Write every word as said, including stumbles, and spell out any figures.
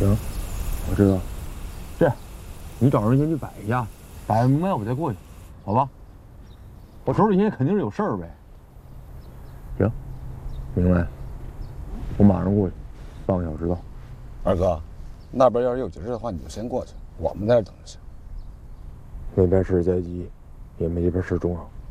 行，我知道。 这样，你找人先去摆一下，摆明白我再过去，好吧？我手里现在肯定是有事儿呗。 行，明白。我马上过去，半个小时到。 二哥，那边要是有急事的话，你就先过去，我们在这等着去。 那边事在急，也没这边事重要。